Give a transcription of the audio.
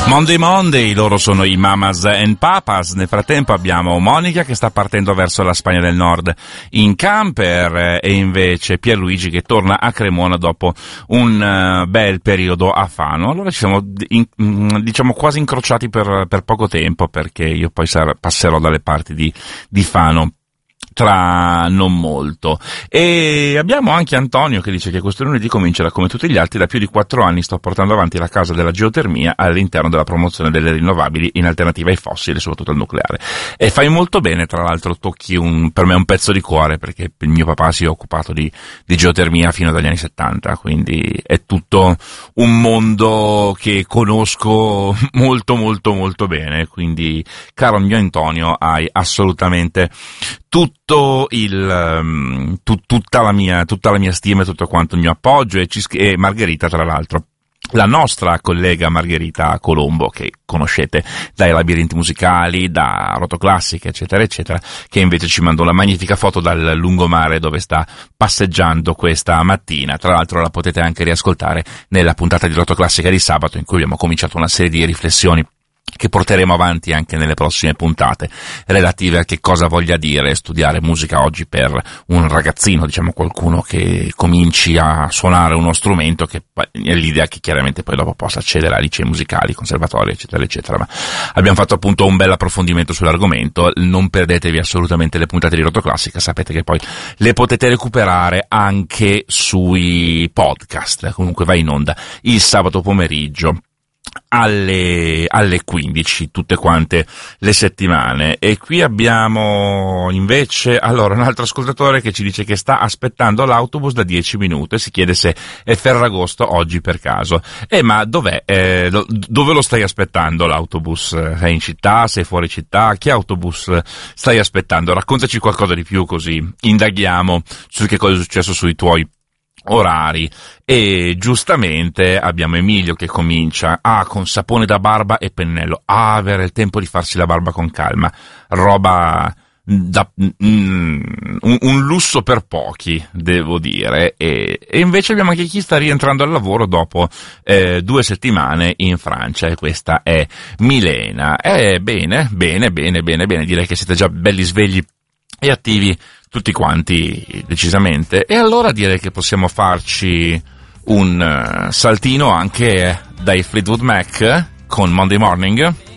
Monday, loro sono i Mamas and Papas. Nel frattempo abbiamo Monica che sta partendo verso la Spagna del Nord in camper e invece Pierluigi che torna a Cremona dopo un bel periodo a Fano. Allora ci siamo diciamo quasi incrociati per poco tempo, perché io poi passerò dalle parti di Fano tra non molto. E abbiamo anche Antonio che dice che questo lunedì comincerà come tutti gli altri. Da più di 4 anni sto portando avanti la causa della geotermia all'interno della promozione delle rinnovabili in alternativa ai fossili, soprattutto al nucleare. E fai molto bene, tra l'altro tocchi per me un pezzo di cuore, perché il mio papà si è occupato di geotermia fino agli anni 70, quindi è tutto un mondo che conosco molto molto molto bene. Quindi, caro mio Antonio, hai assolutamente tutta la mia stima e tutto quanto il mio appoggio, e Margherita, tra l'altro, la nostra collega Margherita Colombo, che conoscete dai labirinti musicali, da Rotoclassica, eccetera eccetera, che invece ci mandò una magnifica foto dal lungomare dove sta passeggiando questa mattina. Tra l'altro la potete anche riascoltare nella puntata di Rotoclassica di sabato, in cui abbiamo cominciato una serie di riflessioni che porteremo avanti anche nelle prossime puntate, relative a che cosa voglia dire studiare musica oggi per un ragazzino, diciamo qualcuno che cominci a suonare uno strumento, che è l'idea che chiaramente poi dopo possa accedere a licei musicali, conservatori, eccetera eccetera. Ma abbiamo fatto appunto un bel approfondimento sull'argomento. Non perdetevi assolutamente le puntate di Rotoclassica, sapete che poi le potete recuperare anche sui podcast. Comunque va in onda il sabato pomeriggio alle 15 tutte quante le settimane. E qui abbiamo invece un altro ascoltatore che ci dice che sta aspettando l'autobus da 10 minuti e si chiede se è Ferragosto oggi per caso. Ma dov'è? Dove lo stai aspettando l'autobus? Sei in città? Sei fuori città? Che autobus stai aspettando? Raccontaci qualcosa di più, così indaghiamo su che cosa è successo sui tuoi orari. E giustamente abbiamo Emilio che comincia con sapone da barba e pennello, avere il tempo di farsi la barba con calma, roba da un lusso per pochi, devo dire. E invece abbiamo anche chi sta rientrando al lavoro dopo 2 settimane in Francia, e questa è Milena. Bene, direi che siete già belli svegli e attivi tutti quanti, decisamente. E allora direi che possiamo farci un saltino anche dai Fleetwood Mac con Monday Morning.